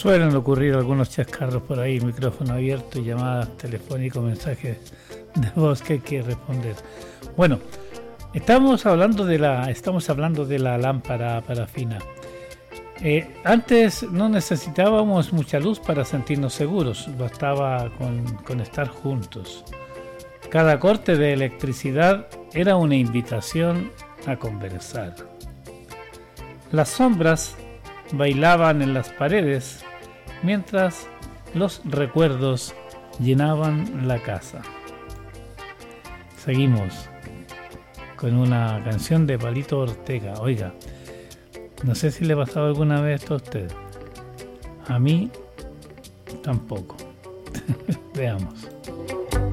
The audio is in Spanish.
Suelen ocurrir algunos chascarros por ahí, micrófono abierto, llamadas telefónicas, mensajes de voz que hay que responder. Bueno, estamos hablando de la lámpara parafina. Antes no necesitábamos mucha luz para sentirnos seguros, bastaba con estar juntos. Cada corte de electricidad era una invitación a conversar. Las sombras bailaban en las paredes mientras los recuerdos llenaban la casa. Seguimos con una canción de Palito Ortega. Oiga, no sé si le ha pasado alguna vez esto a usted. A mí tampoco. Veamos.